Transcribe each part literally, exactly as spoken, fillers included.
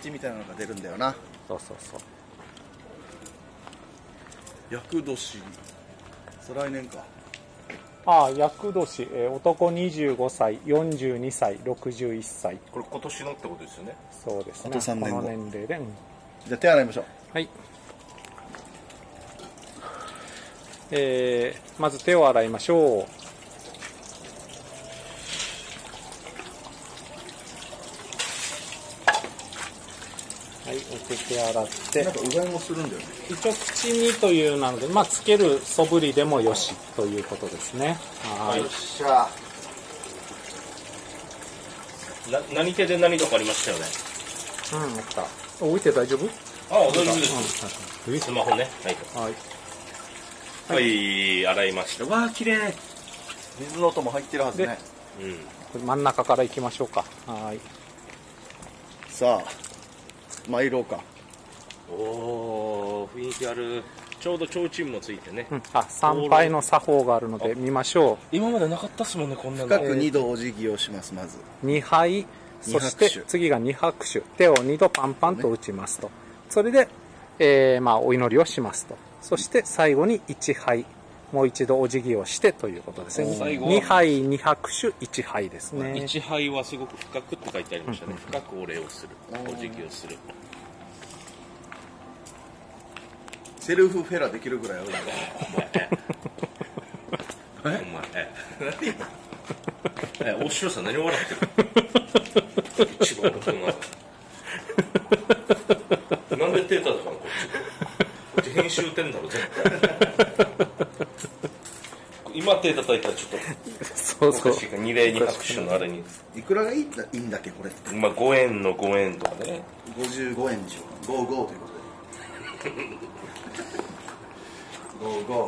チみたいなのが出るんだよな。 そうそうそう。 厄年、再来年か。 ああ、厄年、えー、男にじゅうごさい、よんじゅうにさい、ろくじゅういっさい。 これ今年のってことですよね。 そうですね。 あとさんねんご。 この年齢で、うん、 じゃあ手洗いましょう。 はい。えー、まず手を洗いましょう。はい、お手手洗って。 なんかうがいもするんだよね。 一応口にというなので、まあつける素振りでもよしということですね。はい。 よっしゃ。 な何手で何とかありましたよね。 うん、あった。置いて大丈夫？ あ、大丈夫です。 うん、 スマホね。はい。 はい。 はい、洗いました。わあ、綺麗。 水の音も入ってるはずね。 うん。 これ真ん中から行きましょうか。はい。 さあ、参ろうか。 おお、雰囲気ある。ちょうど提灯もついてね。 うん、あ、参拝の作法があるので見ましょ今までなかったっすもんね、こんなの。 深くにどお辞儀をします、まず。 う。にはいそして次がに拍手。手をにどパンパンと打ちますと。それで、えー、まあお祈りをしますと。そして最後にいちはい。もう一度お辞儀をしてということですね。 最後はにはいに拍手いちはいですね。 いちはいはすごく深くって書いてありましたね。深くお礼をする。お辞儀をする。 セルフフェラできるぐらいあるんだ。 お前、えお前、ええ、お師匠さん何笑ってる一番大人なんで手叩かんこっちこっち編集点だろ絶対今手叩いたらちょっとそうそう。 おかしいか二礼二拍手のあれにいくらがいいんだいいんだっけ、これって。 まあごえんのごえんとかねごじゅうごえんにしようか。ごじゅうごということで。ごじゅうご。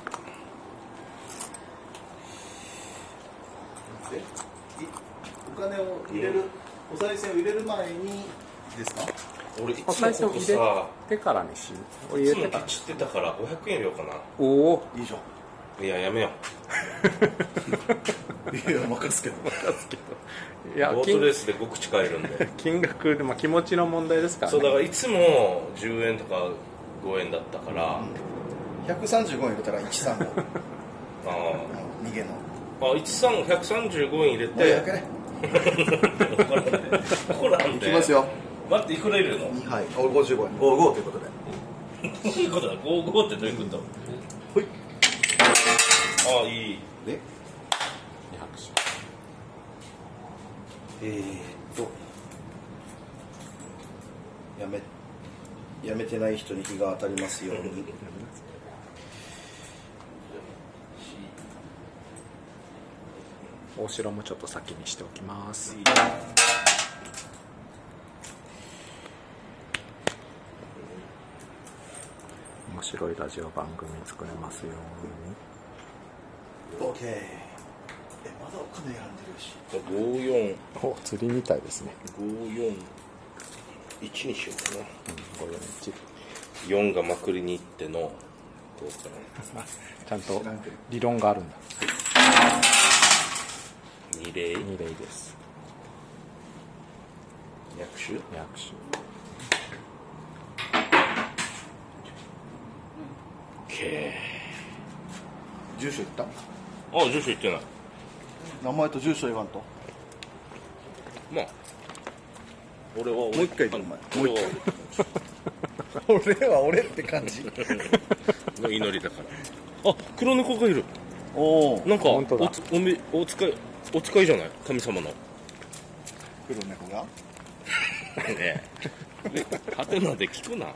で、いお金を入れる、お賽銭を入れる前にですか？ 俺いつもお賽銭をここ入れさてからにしよう。 い入れてから。 つもケチってたからごひゃくえん入れようかなおお。 いいじゃん。 いややめよいや、任すけど。 任すけど。いや、 うボートレースでご口買えるんで金額で、まあ、気持ちの問題ですからね。 そうだからいつもじゅうえんとかごえんだったから、 ひゃくさんじゅうごえん入れたらいちさんご。 あ逃げの。 ああいちさんひゃくさんじゅうごえん入れもうやけてね。 こらんでいきますよ。 待っていくら入れるのにはい。おごじゅうごえん。ごじゅうごということで。 どういうことだごじゅうごってどういうことほい。 ああいいで、 に拍手。 えーっと、やめ、やめてない人に日が当たりますように。 大城もちょっと先にしておきます。面白いラジオ番組作れますように。 オッケー。え、まだお金選んでるし。 ごじゅうよんお、釣りみたいですね。 ごじゅうよんいちにしようかなごよんいち。 よんがまくりに行ってのどうかなちゃんと理論があるんだ。 に礼に礼です。 に拍手に拍手。 け住所言った？ あ住所言ってない名前と住所言わんと。 まあ俺はもう一回言う、お前。もう一俺は回。俺は俺って感じ。 の祈りだからあ黒猫がいるおお。 なんか本当だおつおめお使いお使いじゃない神様の黒猫が。 ねえはてなで聞くな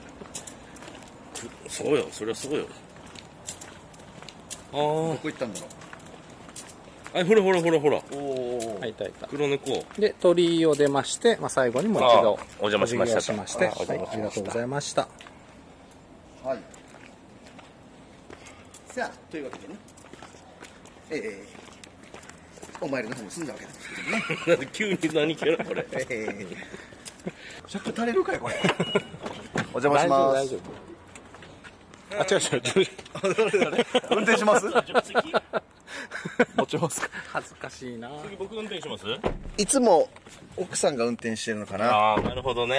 そうよそりゃそうよあどこ行ったんだろああほらほらほらほらう。おお。 はい、いたいた。 黒猫で、鳥居を出まして、まあ、最後にもう一度あお邪魔しましたお辞儀をしまして、 あお邪魔しましたはい、ありがとうございました。 はい。さあ、というわけでね。えー、お参りの方も済んだわけなんですけどね。 なんで急に何キャラこれえー、尺足りるかいこれ。お邪魔します。 大丈夫、大丈夫。あ、違う違う違う。 運転します？持ちますか？ 恥ずかしいな。 次僕運転しますいつも奥さんが運転してるのかな。 ああなるほどね